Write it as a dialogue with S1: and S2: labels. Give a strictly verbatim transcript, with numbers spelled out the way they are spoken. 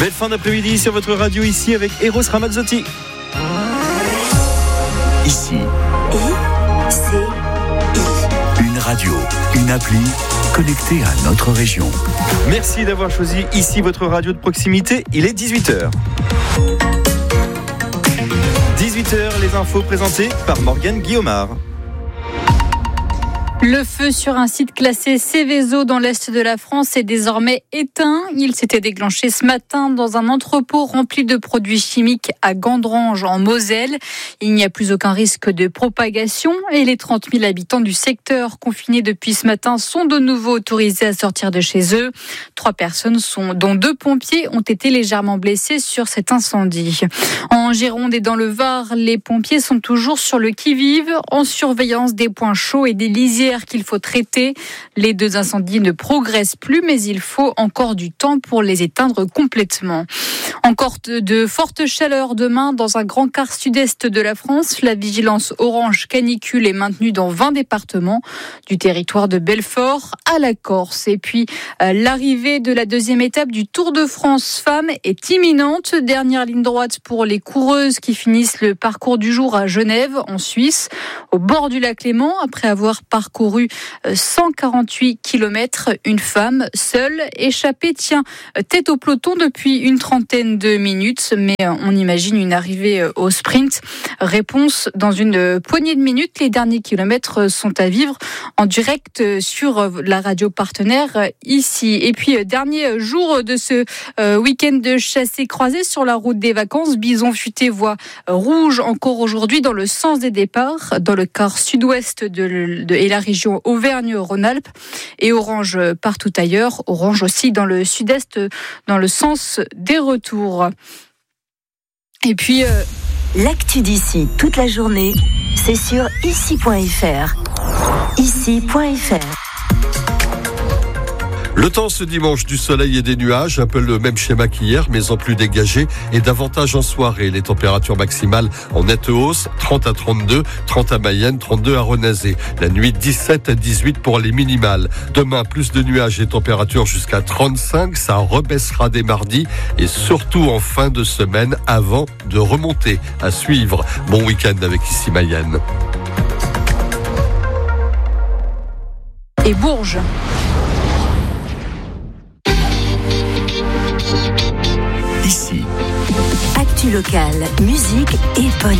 S1: Belle fin d'après-midi sur votre radio ici avec Eros Ramazzotti.
S2: Ici.
S3: I, C, I.
S2: Une radio, une appli connectée à notre région.
S1: Merci d'avoir choisi ici votre radio de proximité. Il est dix-huit heures. dix-huit heures, les infos présentées par Morgane Guillaumard.
S4: Le feu sur un site classé Céveso dans l'est de la France est désormais éteint. Il s'était déclenché ce matin dans un entrepôt rempli de produits chimiques à Gandrange en Moselle. Il n'y a plus aucun risque de propagation et les trente mille habitants du secteur confinés depuis ce matin sont de nouveau autorisés à sortir de chez eux. Trois personnes, sont, dont deux pompiers, ont été légèrement blessés sur cet incendie. En Gironde et dans le Var, les pompiers sont toujours sur le qui-vive en surveillance des points chauds et des lisières qu'il faut traiter. Les deux incendies ne progressent plus, mais il faut encore du temps pour les éteindre complètement. Encore de fortes chaleurs demain dans un grand quart sud-est de la France. La vigilance orange canicule est maintenue dans vingt départements, du territoire de Belfort à la Corse. Et puis, euh, l'arrivée de la deuxième étape du Tour de France Femmes est imminente. Dernière ligne droite pour les coureuses qui finissent le parcours du jour à Genève, en Suisse, au bord du lac Léman, après avoir parcouru cent quarante-huit kilomètres. Une femme seule, échappée, tient tête au peloton depuis une trentaine de minutes, mais on imagine une arrivée au sprint. Réponse dans une poignée de minutes. Les derniers kilomètres sont à vivre en direct sur la radio partenaire ici. Et puis, dernier jour de ce week-end de chassé-croisé sur la route des vacances. Bison futé voie rouge encore aujourd'hui dans le sens des départs, dans le quart sud-ouest de, de et la région Auvergne-Rhône-Alpes, et orange partout ailleurs. Orange aussi dans le sud-est, dans le sens des retours. Et puis... Euh...
S3: L'actu d'ici toute la journée, c'est sur ici point f r. ici point f r.
S5: Le temps ce dimanche, du soleil et des nuages, un peu le même schéma qu'hier, mais en plus dégagé et davantage en soirée. Les températures maximales en nette hausse, trente à trente-deux, trente à Mayenne, trente-deux à Renazé. La nuit, dix-sept à dix-huit pour les minimales. Demain, plus de nuages et températures jusqu'à trente-cinq. Ça rebaissera dès mardi et surtout en fin de semaine avant de remonter. À suivre. Bon week-end avec ici Mayenne.
S4: Et Bourges.
S2: Ici.
S3: Actu locale, musique et politique.